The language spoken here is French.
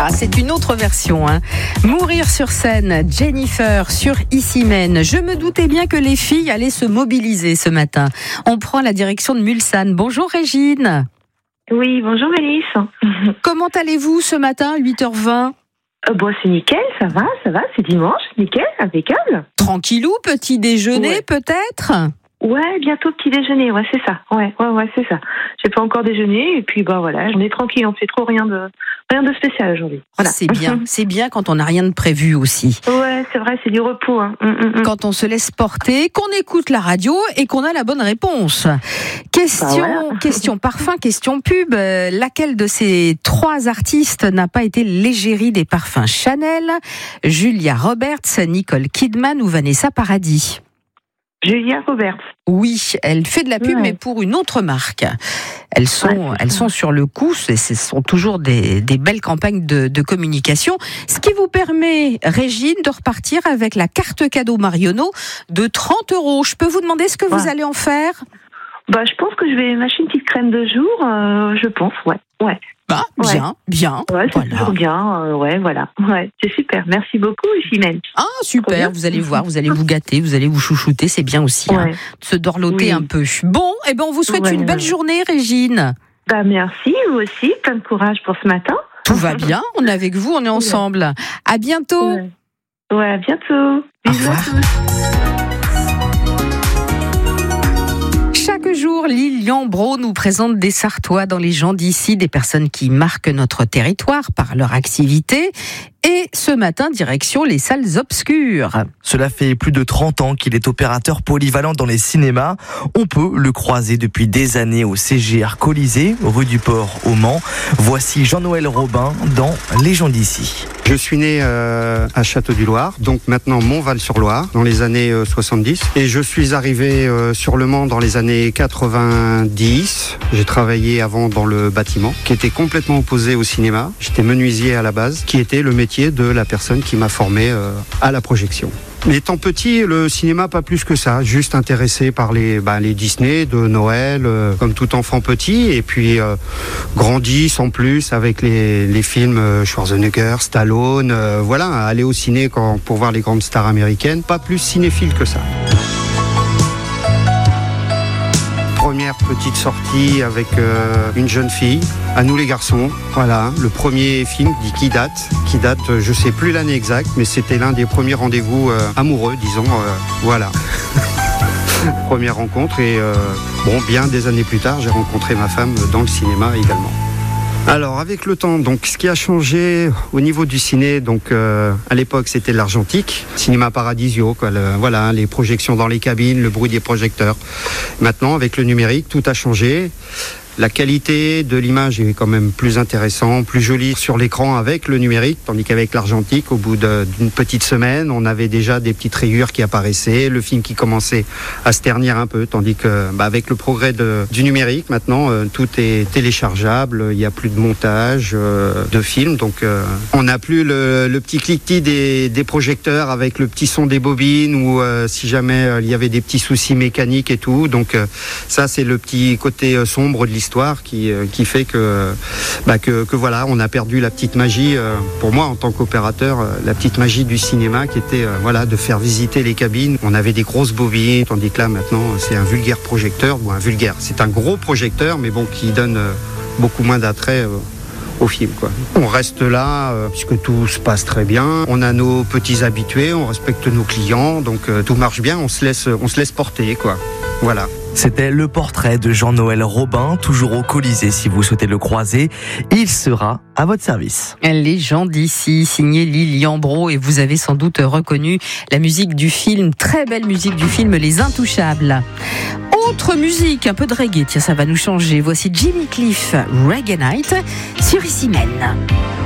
Ah, c'est une autre version. Mourir sur scène, Jennifer sur Issy-Meynes. Je me doutais bien que les filles allaient se mobiliser ce matin. On prend la direction de Mulsanne. Bonjour Régine. Oui, bonjour Mélisse. Comment allez-vous ce matin, 8h20 ? C'est nickel, ça va, c'est dimanche, nickel, impeccable. Tranquillou, petit déjeuner peut-être ? Ouais, bientôt petit déjeuner, ouais, c'est ça. Ouais, c'est ça. J'ai pas encore déjeuné et puis voilà, j'en ai tranquille, on fait trop rien de spécial aujourd'hui. Voilà. C'est bien quand on n'a rien de prévu aussi. Ouais, c'est vrai, c'est du repos. Quand on se laisse porter, qu'on écoute la radio et qu'on a la bonne réponse. Question parfum, question pub. Laquelle de ces trois artistes n'a pas été l'égérie des parfums Chanel ? Julia Roberts, Nicole Kidman ou Vanessa Paradis ? Julia Roberts. Oui, elle fait de la pub, mais pour une autre marque. Elles sont sur le coup, ce sont toujours des belles campagnes de communication. Ce qui vous permet, Régine, de repartir avec la carte cadeau Marionneau de 30 €. Je peux vous demander ce que vous allez en faire ? Je pense que je vais m'acheter une petite crème de jour, je pense, ouais. Bien. Ouais, c'est toujours bien, voilà. Ouais, c'est super. Merci beaucoup, Issy-Meynes. Ah, super, vous allez voir, vous allez vous gâter, vous allez vous chouchouter, c'est bien aussi, de se dorloter un peu. Bon, on vous souhaite une belle journée, Régine. Merci, vous aussi, plein de courage pour ce matin. Tout va bien, on est avec vous, on est ensemble. À bientôt. Ouais, à bientôt. Bisous à tous. Chaque jour, Lilian Brault nous présente des Sartois dans les gens d'ici, des personnes qui marquent notre territoire par leur activité. Et ce matin, direction les salles obscures. Cela fait plus de 30 ans qu'il est opérateur polyvalent dans les cinémas. On peut le croiser depuis des années au CGR Colisée, rue du Port au Mans. Voici Jean-Noël Robin dans Les gens d'ici. Je suis né à Château-du-Loir, donc maintenant Montval-sur-Loire, dans les années 70. Et je suis arrivé sur le Mans dans les années 90. J'ai travaillé avant dans le bâtiment, qui était complètement opposé au cinéma. J'étais menuisier à la base, qui était le métier de la personne qui m'a formé à la projection. Étant petit, le cinéma, pas plus que ça, juste intéressé par les Disney de Noël, comme tout enfant petit, et puis grandi sans plus avec les films Schwarzenegger, Stallone, aller au ciné pour voir les grandes stars américaines, pas plus cinéphile que ça. Première petite sortie avec une jeune fille, À nous les garçons, le premier film qui date, je sais plus l'année exacte, mais c'était l'un des premiers rendez-vous amoureux, disons, Première rencontre et bien des années plus tard, j'ai rencontré ma femme dans le cinéma également. Alors avec le temps, ce qui a changé au niveau du ciné, à l'époque c'était l'argentique, cinéma paradisio, les projections dans les cabines, le bruit des projecteurs. Maintenant avec le numérique, tout a changé. La qualité de l'image est quand même plus intéressante, plus jolie sur l'écran avec le numérique, tandis qu'avec l'argentique, au bout d'une petite semaine, on avait déjà des petites rayures qui apparaissaient, le film qui commençait à se ternir un peu, tandis que avec le progrès du numérique, maintenant, tout est téléchargeable, il n'y a plus de montage de film, on n'a plus le petit cliquetis des projecteurs avec le petit son des bobines ou si jamais il y avait des petits soucis mécaniques et tout, ça c'est le petit côté sombre de l'histoire qui fait que on a perdu la petite magie, pour moi en tant qu'opérateur, la petite magie du cinéma qui était de faire visiter les cabines. On avait des grosses bobines, tandis que là maintenant c'est un vulgaire projecteur, c'est un gros projecteur mais qui donne beaucoup moins d'attrait au film, On reste là puisque tout se passe très bien. On a nos petits habitués, on respecte nos clients, tout marche bien. On se laisse porter, Voilà. C'était le portrait de Jean-Noël Robin, toujours au Colisée si vous souhaitez le croiser. Il sera à votre service. Les gens d'ici, signé Lilian Brault, et vous avez sans doute reconnu la musique du film, très belle musique du film Les Intouchables. Autre musique, un peu de reggae, tiens ça va nous changer. Voici Jimmy Cliff, Reggae Night, sur Issy-Meynes.